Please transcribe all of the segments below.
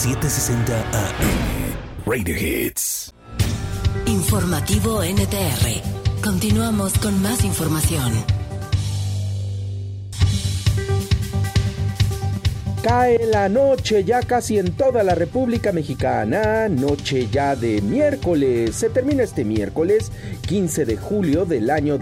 760 AM. Radio Hits. Informativo NTR. Continuamos con más información. Cae la noche ya casi en toda la República Mexicana, noche ya de miércoles. Se termina este miércoles 15 de julio del año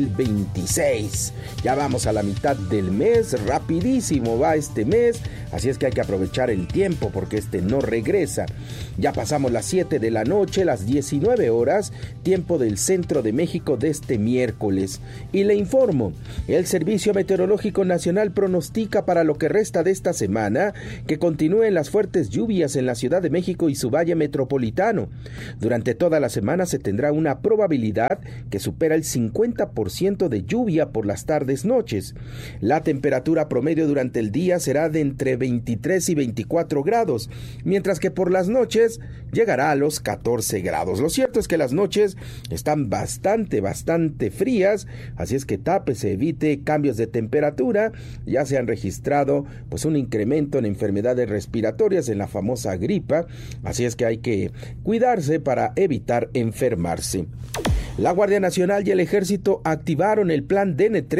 2026. Ya vamos a la mitad del mes, rapidísimo va este mes, así es que hay que aprovechar el tiempo porque este no regresa. Ya pasamos las 7 de la noche, las 19 horas, tiempo del centro de México de este miércoles. Y le informo, el Servicio Meteorológico Nacional pronostica para lo que resta de esta semana que continúen las fuertes lluvias en la Ciudad de México y su valle metropolitano. Durante toda la semana se tendrá una probabilidad que supera el 50% de lluvia por las tardes-noches. La temperatura promedio durante el día será de entre 23 y 24 grados, mientras que por las noches llegará a los 14 grados. Lo cierto es que las noches están bastante frías, así es que tápese, evite cambios de temperatura. Ya se han registrado pues un incremento en enfermedades respiratorias, en la famosa gripa, así es que hay que cuidarse para evitar enfermarse. La Guardia Nacional y el Ejército activaron el plan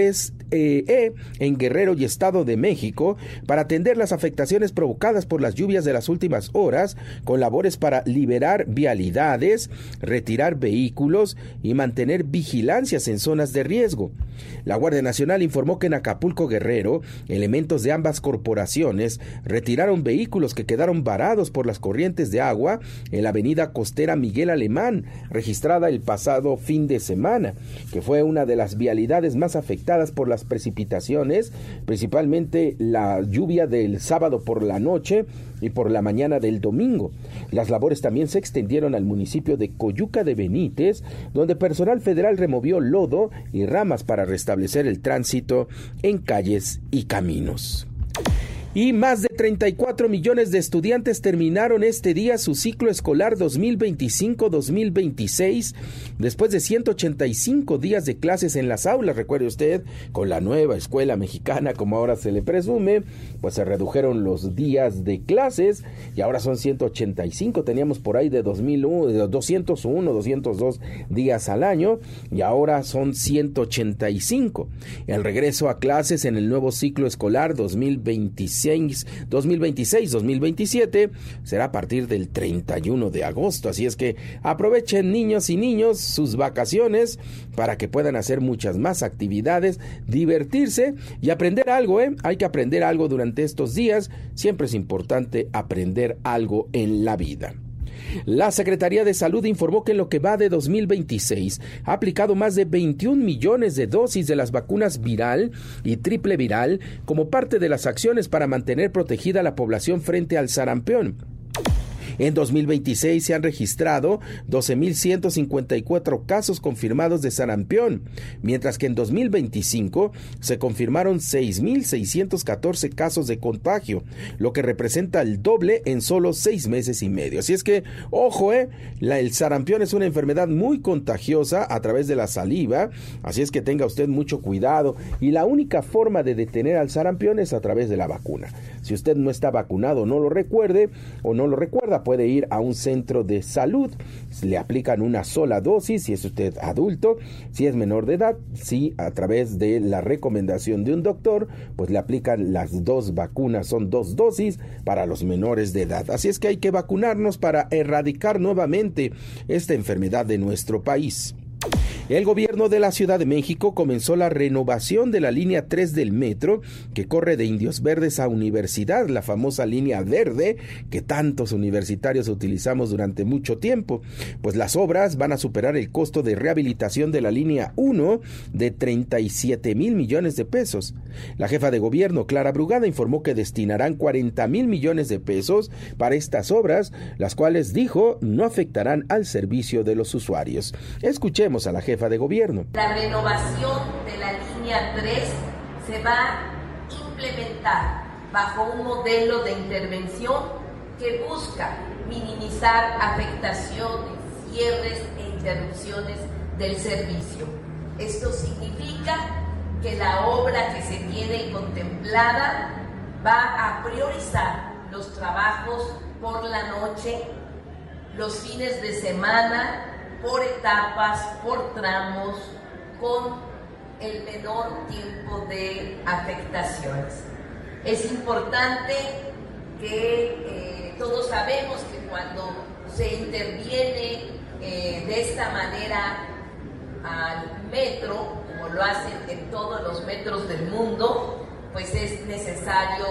DN3E en Guerrero y Estado de México para atender las afectaciones provocadas por las lluvias de las últimas horas, con labores para liberar vialidades, retirar vehículos y mantener vigilancias en zonas de riesgo. La Guardia Nacional informó que en Acapulco, Guerrero, elementos de ambas corporaciones retiraron vehículos que quedaron varados por las corrientes de agua en la avenida costera Miguel Alemán, registrada el pasado fin de semana, que fue una de las vialidades más afectadas por las precipitaciones, principalmente la lluvia del sábado por la noche y por la mañana del domingo. Las labores también se extendieron al municipio de Coyuca de Benítez, donde personal federal removió lodo y ramas para restablecer el tránsito en calles y caminos. Y más de 34 millones de estudiantes terminaron este día su ciclo escolar 2025-2026 después de 185 días de clases en las aulas. Recuerde usted, con la nueva escuela mexicana, como ahora se le presume, pues se redujeron los días de clases y ahora son 185. Teníamos por ahí de 201, 202 días al año y ahora son 185. El regreso a clases en el nuevo ciclo escolar 2026-2027 será a partir del 31 de agosto, así es que aprovechen, niños y niños, sus vacaciones para que puedan hacer muchas más actividades, divertirse y aprender algo, hay que aprender algo durante estos días, siempre es importante aprender algo en la vida. La Secretaría de Salud informó que en lo que va de 2026 ha aplicado más de 21 millones de dosis de las vacunas viral y triple viral como parte de las acciones para mantener protegida a la población frente al sarampión. En 2026 se han registrado 12,154 casos confirmados de sarampión, mientras que en 2025 se confirmaron 6,614 casos de contagio, lo que representa el doble en solo 6 meses y medio. Así es que, ojo, el sarampión es una enfermedad muy contagiosa a través de la saliva, así es que tenga usted mucho cuidado y la única forma de detener al sarampión es a través de la vacuna. Si usted no está vacunado, no lo recuerda, puede ir a un centro de salud, le aplican una sola dosis si es usted adulto, si es menor de edad, si a través de la recomendación de un doctor, pues le aplican las 2 vacunas, son 2 dosis para los menores de edad. Así es que hay que vacunarnos para erradicar nuevamente esta enfermedad de nuestro país. El gobierno de la Ciudad de México comenzó la renovación de la línea 3 del metro que corre de Indios Verdes a Universidad, la famosa línea verde que tantos universitarios utilizamos durante mucho tiempo. Pues las obras van a superar el costo de rehabilitación de la línea 1 de 37,000 millones de pesos. La jefa de gobierno, Clara Brugada, informó que destinarán 40,000 millones de pesos para estas obras, las cuales, dijo, no afectarán al servicio de los usuarios. Escuchemos a la jefa de gobierno. La renovación de la línea 3 se va a implementar bajo un modelo de intervención que busca minimizar afectaciones, cierres e interrupciones del servicio. Esto significa que la obra que se tiene contemplada va a priorizar los trabajos por la noche, los fines de semana, por etapas, por tramos, con el menor tiempo de afectaciones. Es importante que todos sabemos que cuando se interviene de esta manera al metro, como lo hacen en todos los metros del mundo, pues es necesario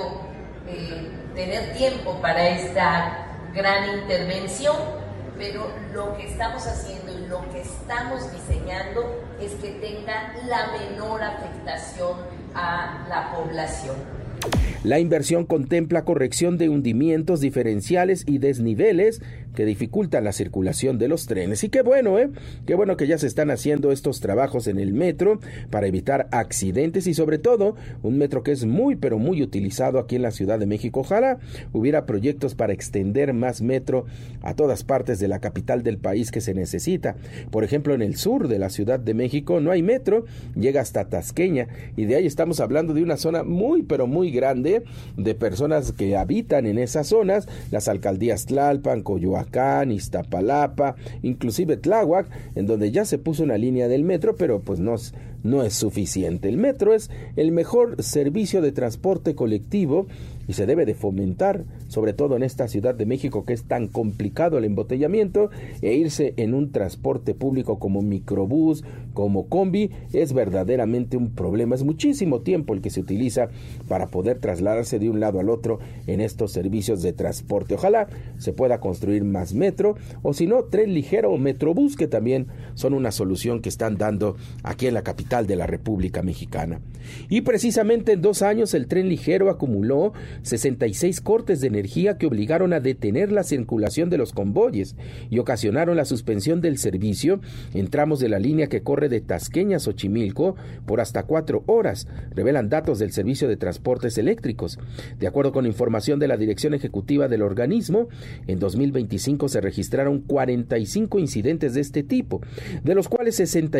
tener tiempo para esta gran intervención, pero lo que estamos haciendo y lo que estamos diseñando es que tenga la menor afectación a la población. La inversión contempla corrección de hundimientos diferenciales y desniveles que dificultan la circulación de los trenes. Y qué bueno, qué bueno que ya se están haciendo estos trabajos en el metro para evitar accidentes y sobre todo un metro que es muy pero muy utilizado aquí en la Ciudad de México. Ojalá hubiera proyectos para extender más metro a todas partes de la capital del país que se necesita. Por ejemplo, en el sur de la Ciudad de México no hay metro, llega hasta Tasqueña y de ahí estamos hablando de una zona muy pero muy grande de personas que habitan en esas zonas, las alcaldías Tlalpan, Coyoacán, Iztapalapa, inclusive Tláhuac, en donde ya se puso una línea del metro, pero pues no es suficiente. El metro es el mejor servicio de transporte colectivo y se debe de fomentar, sobre todo en esta Ciudad de México que es tan complicado el embotellamiento, e irse en un transporte público como microbús, como combi, es verdaderamente un problema. Es muchísimo tiempo el que se utiliza para poder trasladarse de un lado al otro en estos servicios de transporte. Ojalá se pueda construir más metro, o si no, tren ligero o metrobús, que también son una solución que están dando aquí en la capital de la República Mexicana. Y precisamente en 2 años el tren ligero acumuló 66 cortes de energía que obligaron a detener la circulación de los convoyes y ocasionaron la suspensión del servicio en tramos de la línea que corre de Tasqueña a Xochimilco por hasta 4 horas, revelan datos del Servicio de Transportes Eléctricos. De acuerdo con información de la Dirección Ejecutiva del organismo, en 2025 se registraron 45 incidentes de este tipo, de los cuales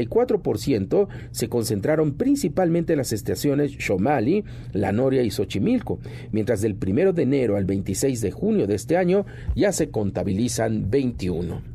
64% se concentraron principalmente en las estaciones Xomali, La Noria y Xochimilco, mientras del 1 de enero al 26 de junio de este año ya se contabilizan 21.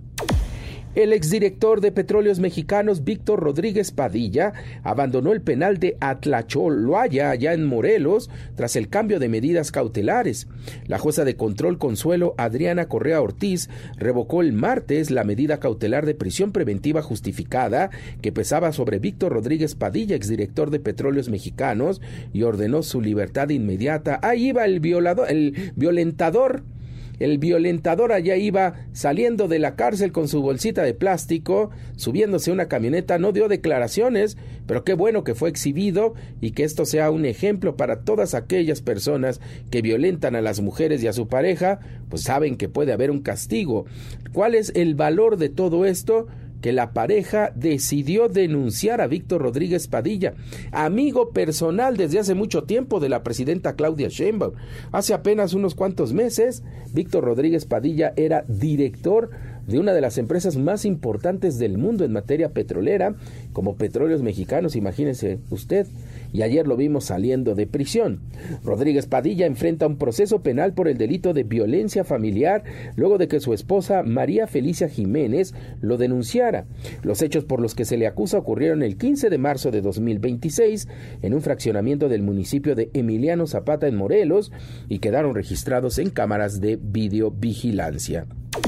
El exdirector de Petróleos Mexicanos, Víctor Rodríguez Padilla, abandonó el penal de Atlacholoaya, allá en Morelos, tras el cambio de medidas cautelares. La jueza de control Consuelo Adriana Correa Ortiz revocó el martes la medida cautelar de prisión preventiva justificada que pesaba sobre Víctor Rodríguez Padilla, exdirector de Petróleos Mexicanos, y ordenó su libertad inmediata. Ahí iba el violentador. El violentador allá iba saliendo de la cárcel con su bolsita de plástico, subiéndose a una camioneta, no dio declaraciones, pero qué bueno que fue exhibido y que esto sea un ejemplo para todas aquellas personas que violentan a las mujeres y a su pareja, pues saben que puede haber un castigo. ¿Cuál es el valor de todo esto? Que la pareja decidió denunciar a Víctor Rodríguez Padilla, amigo personal desde hace mucho tiempo de la presidenta Claudia Sheinbaum. Hace apenas unos cuantos meses, Víctor Rodríguez Padilla era director de una de las empresas más importantes del mundo en materia petrolera, como Petróleos Mexicanos, imagínese usted, y ayer lo vimos saliendo de prisión. Rodríguez Padilla enfrenta un proceso penal por el delito de violencia familiar luego de que su esposa María Felicia Jiménez lo denunciara. Los hechos por los que se le acusa ocurrieron el 15 de marzo de 2026 en un fraccionamiento del municipio de Emiliano Zapata en Morelos y quedaron registrados en cámaras de videovigilancia.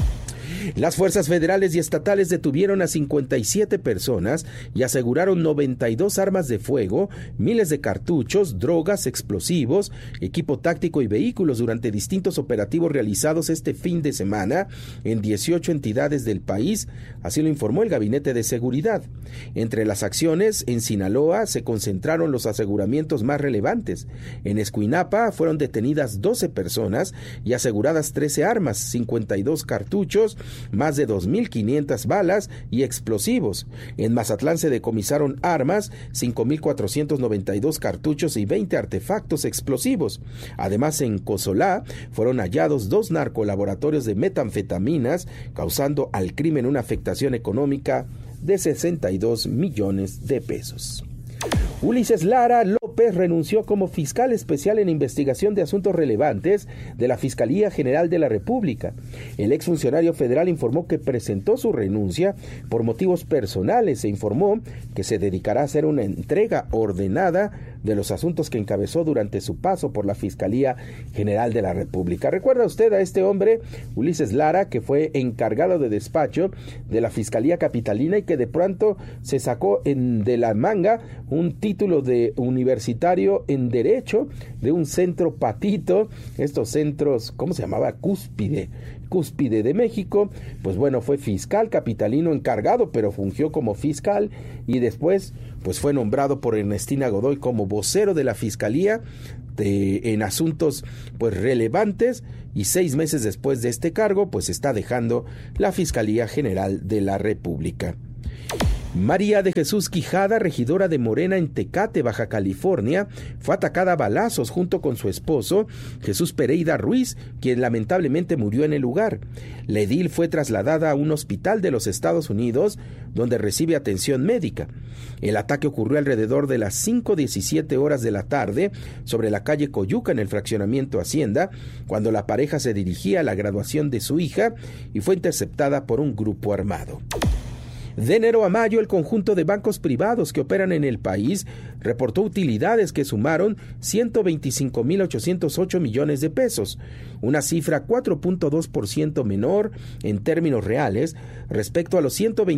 Las fuerzas federales y estatales detuvieron a 57 personas y aseguraron 92 armas de fuego, miles de cartuchos, drogas, explosivos, equipo táctico y vehículos durante distintos operativos realizados este fin de semana en 18 entidades del país, así lo informó el Gabinete de Seguridad. Entre las acciones, en Sinaloa se concentraron los aseguramientos más relevantes. En Escuinapa fueron detenidas 12 personas y aseguradas 13 armas, 52 cartuchos, más de 2.500 balas y explosivos. En Mazatlán se decomisaron armas, 5.492 cartuchos y 20 artefactos explosivos. Además, en Cozolá fueron hallados 2 narcolaboratorios de metanfetaminas, causando al crimen una afectación económica de 62 millones de pesos. Ulises Lara López López renunció como fiscal especial en investigación de asuntos relevantes de la Fiscalía General de la República. El exfuncionario federal informó que presentó su renuncia por motivos personales e informó que se dedicará a hacer una entrega ordenada de los asuntos que encabezó durante su paso por la Fiscalía General de la República. ¿Recuerda usted a este hombre, Ulises Lara, que fue encargado de despacho de la Fiscalía Capitalina y que de pronto se sacó de la manga un título de universitario en Derecho de un centro patito, estos centros, ¿cómo se llamaba? Cúspide de México? Pues bueno, fue fiscal capitalino encargado, pero fungió como fiscal y después pues fue nombrado por Ernestina Godoy como vocero de la Fiscalía en asuntos pues relevantes, y 6 meses después de este cargo pues está dejando la Fiscalía General de la República. María de Jesús Quijada, regidora de Morena en Tecate, Baja California, fue atacada a balazos junto con su esposo, Jesús Pereira Ruiz, quien lamentablemente murió en el lugar. La edil fue trasladada a un hospital de los Estados Unidos, donde recibe atención médica. El ataque ocurrió alrededor de las 5:17 horas de la tarde sobre la calle Coyuca en el fraccionamiento Hacienda, cuando la pareja se dirigía a la graduación de su hija y fue interceptada por un grupo armado. De enero a mayo, el conjunto de bancos privados que operan en el país reportó utilidades que sumaron 125.808 millones de pesos, una cifra 4.2% menor en términos reales respecto a los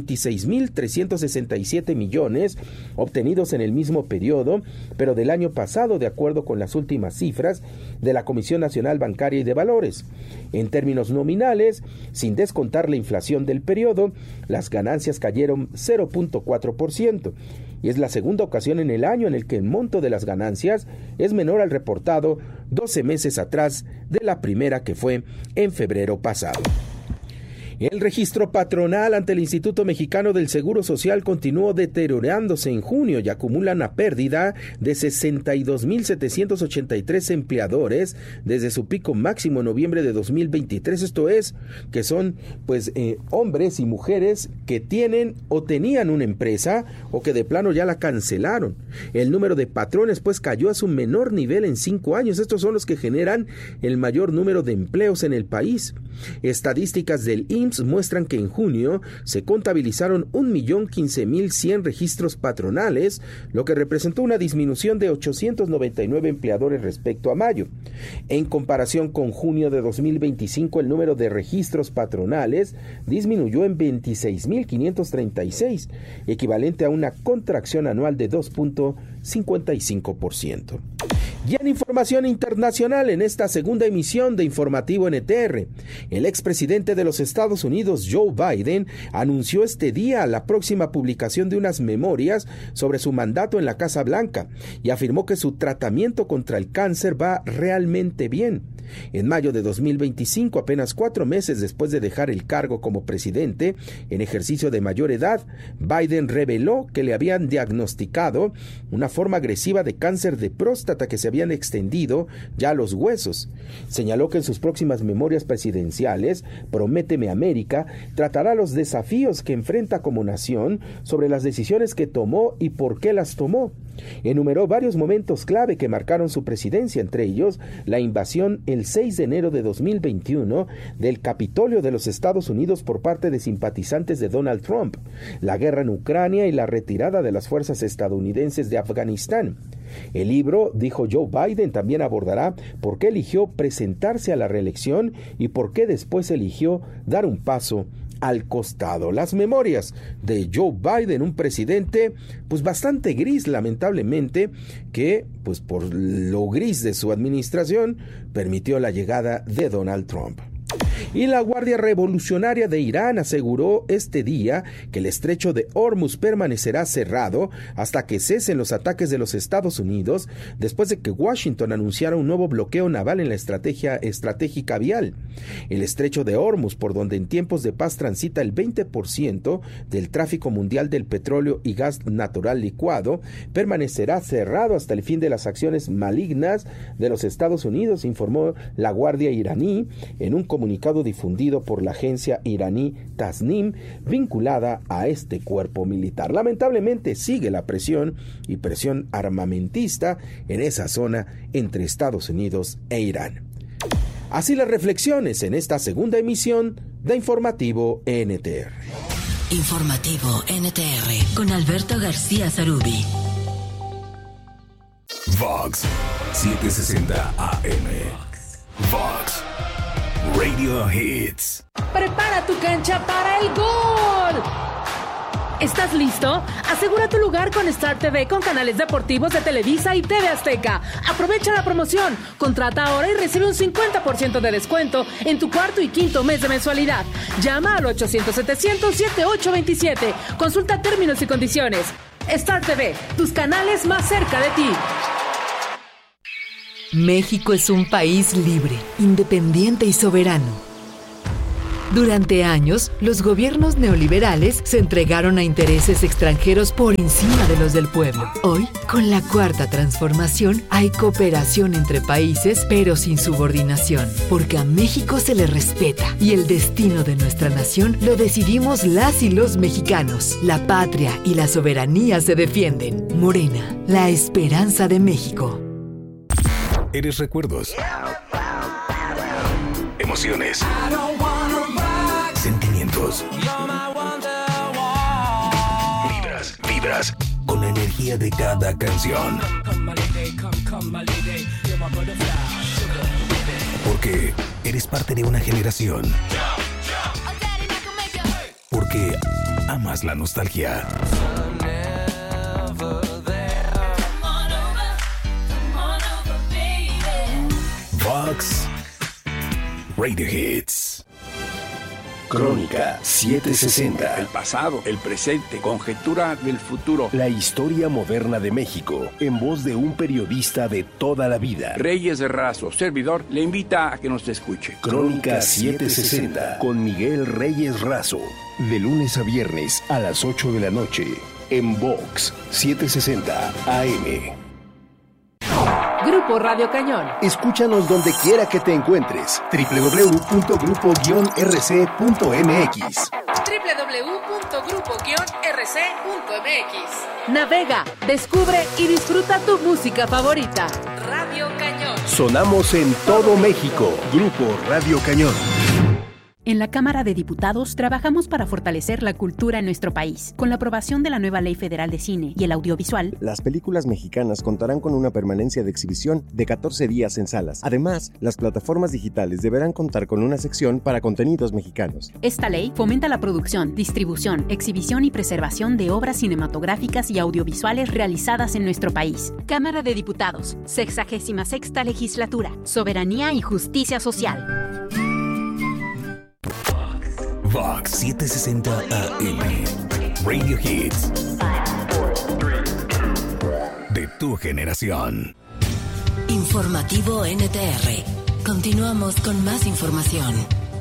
126.367 millones obtenidos en el mismo periodo, pero del año pasado, de acuerdo con las últimas cifras de la Comisión Nacional Bancaria y de Valores. En términos nominales, sin descontar la inflación del periodo, las ganancias cayeron 0.4%, y es la segunda ocasión en el año en el que el monto de las ganancias es menor al reportado 12 meses atrás de la primera, que fue en febrero pasado. El registro patronal ante el Instituto Mexicano del Seguro Social continuó deteriorándose en junio y acumula una pérdida de 62.783 empleadores desde su pico máximo en noviembre de 2023. Esto es, que son hombres y mujeres que tienen o tenían una empresa o que de plano ya la cancelaron. El número de patrones cayó a su menor nivel en 5 años. Estos son los que generan el mayor número de empleos en el país. Estadísticas del IMSS muestran que en junio se contabilizaron 1.015.100 registros patronales, lo que representó una disminución de 899 empleadores respecto a mayo. En comparación con junio de 2025, el número de registros patronales disminuyó en 26.536, equivalente a una contracción anual de 2.55%. Y en información internacional, en esta segunda emisión de Informativo NTR, el expresidente de los Estados Unidos, Joe Biden, anunció este día la próxima publicación de unas memorias sobre su mandato en la Casa Blanca y afirmó que su tratamiento contra el cáncer va realmente bien. En mayo de 2025, apenas 4 meses después de dejar el cargo como presidente en ejercicio de mayor edad, Biden reveló que le habían diagnosticado una forma agresiva de cáncer de próstata que se habían extendido ya a los huesos. Señaló que en sus próximas memorias presidenciales, Prométeme América, tratará los desafíos que enfrenta como nación sobre las decisiones que tomó y por qué las tomó. Enumeró varios momentos clave que marcaron su presidencia, entre ellos la invasión el 6 de enero de 2021 del Capitolio de los Estados Unidos por parte de simpatizantes de Donald Trump, la guerra en Ucrania y la retirada de las fuerzas estadounidenses de Afganistán. El libro, dijo Joe Biden, también abordará por qué eligió presentarse a la reelección y por qué después eligió dar un paso al costado. Las memorias de Joe Biden, un presidente bastante gris, lamentablemente, que por lo gris de su administración permitió la llegada de Donald Trump. Y la Guardia Revolucionaria de Irán aseguró este día que el estrecho de Hormuz permanecerá cerrado hasta que cesen los ataques de los Estados Unidos, después de que Washington anunciara un nuevo bloqueo naval en la estratégica vial. El estrecho de Hormuz, por donde en tiempos de paz transita el 20% del tráfico mundial del petróleo y gas natural licuado, permanecerá cerrado hasta el fin de las acciones malignas de los Estados Unidos, informó la Guardia iraní en un comunicado sido difundido por la agencia iraní Tasnim, vinculada a este cuerpo militar. Lamentablemente sigue la presión armamentista en esa zona entre Estados Unidos e Irán. Así las reflexiones en esta segunda emisión de Informativo NTR. Informativo NTR con Alberto García Zarubi. Vox 760 AM. Vox Radio Hits. Prepara tu cancha para el gol. ¿Estás listo? Asegura tu lugar con Star TV con canales deportivos de Televisa y TV Azteca. Aprovecha la promoción. Contrata ahora y recibe un 50% de descuento en tu cuarto y quinto mes de mensualidad. Llama al 800-700-7827. Consulta términos y condiciones. Star TV, tus canales más cerca de ti. México es un país libre, independiente y soberano. Durante años, los gobiernos neoliberales se entregaron a intereses extranjeros por encima de los del pueblo. Hoy, con la Cuarta Transformación, hay cooperación entre países, pero sin subordinación, porque a México se le respeta y el destino de nuestra nación lo decidimos las y los mexicanos. La patria y la soberanía se defienden. Morena, la esperanza de México. Eres recuerdos, emociones, sentimientos, vibras con la energía de cada canción. Porque eres parte de una generación. Porque amas la nostalgia. Vox Radio Hits. Crónica 760. El pasado, el presente, conjetura del futuro. La historia moderna de México, en voz de un periodista de toda la vida. Reyes Razo, servidor, le invita a que nos escuche. Crónica 760 con Miguel Reyes Razo. De lunes a viernes a las 8 de la noche. En Vox 760 AM. Grupo Radio Cañón. Escúchanos donde quiera que te encuentres. www.grupo-rc.mx. www.grupo-rc.mx. Navega, descubre y disfruta tu música favorita. Radio Cañón. Sonamos en todo México. Grupo Radio Cañón. En la Cámara de Diputados trabajamos para fortalecer la cultura en nuestro país. Con la aprobación de la nueva Ley Federal de Cine y el Audiovisual, las películas mexicanas contarán con una permanencia de exhibición de 14 días en salas. Además, las plataformas digitales deberán contar con una sección para contenidos mexicanos. Esta ley fomenta la producción, distribución, exhibición y preservación de obras cinematográficas y audiovisuales realizadas en nuestro país. Cámara de Diputados, 66ª Legislatura, Soberanía y Justicia Social. Vox 760 AM. Radio Hits. De tu generación. Informativo NTR. Continuamos con más información.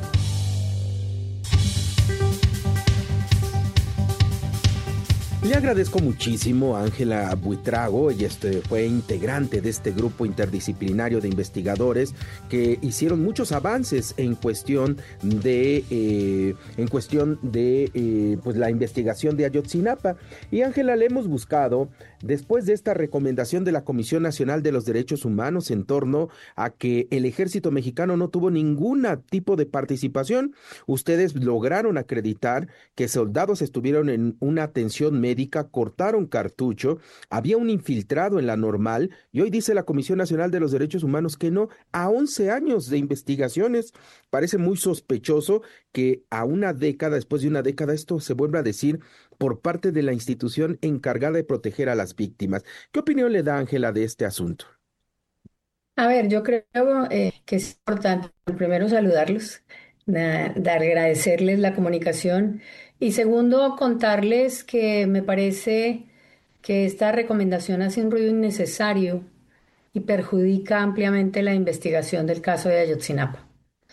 Le agradezco muchísimo a Ángela Buitrago. Ella fue integrante de este grupo interdisciplinario de investigadores que hicieron muchos avances en cuestión de pues la investigación de Ayotzinapa. Y Ángela, le hemos buscado después de esta recomendación de la Comisión Nacional de los Derechos Humanos en torno a que el ejército mexicano no tuvo ningún tipo de participación. Ustedes lograron acreditar que soldados estuvieron en una atención médica, cortaron cartucho, había un infiltrado en la Normal, y hoy dice la Comisión Nacional de los Derechos Humanos que no. A 11 años de investigaciones, parece muy sospechoso que después de una década, esto se vuelva a decir por parte de la institución encargada de proteger a las víctimas. ¿Qué opinión le da Ángela de este asunto? A ver, yo creo que es importante, primero, saludarlos, agradecerles la comunicación y segundo, contarles que me parece que esta recomendación hace un ruido innecesario y perjudica ampliamente la investigación del caso de Ayotzinapa.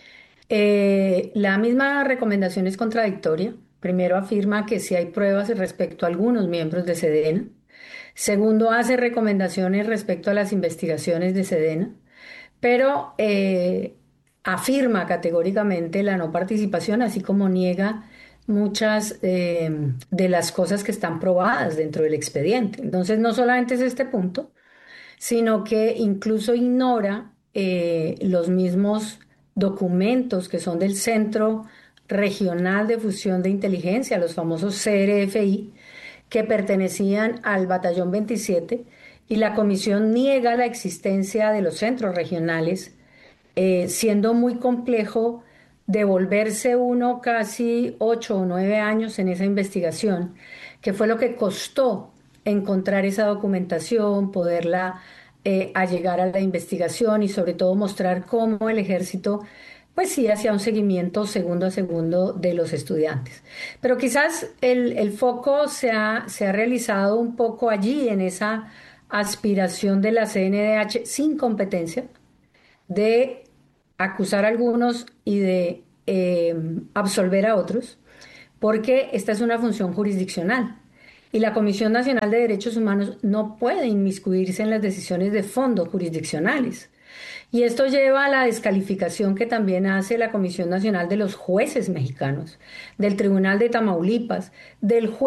La misma recomendación es contradictoria. Primero, afirma que sí hay pruebas respecto a algunos miembros de Sedena. Segundo, hace recomendaciones respecto a las investigaciones de Sedena. Pero afirma categóricamente la no participación, así como niega muchas de las cosas que están probadas dentro del expediente. Entonces, no solamente es este punto, sino que incluso ignora los mismos documentos que son del Centro Regional de Fusión de Inteligencia, los famosos CRFI, que pertenecían al Batallón 27, y la comisión niega la existencia de los centros regionales, siendo muy complejo devolverse uno casi 8 o 9 años en esa investigación, que fue lo que costó encontrar esa documentación, poderla allegar a la investigación y sobre todo mostrar cómo el ejército pues sí hacía un seguimiento segundo a segundo de los estudiantes. Pero quizás el foco se ha realizado un poco allí en esa aspiración de la CNDH sin competencia de acusar a algunos y de absolver a otros, porque esta es una función jurisdiccional. Y la Comisión Nacional de Derechos Humanos no puede inmiscuirse en las decisiones de fondo jurisdiccionales. Y esto lleva a la descalificación que también hace la Comisión Nacional de los Jueces Mexicanos, del Tribunal de Tamaulipas, del juez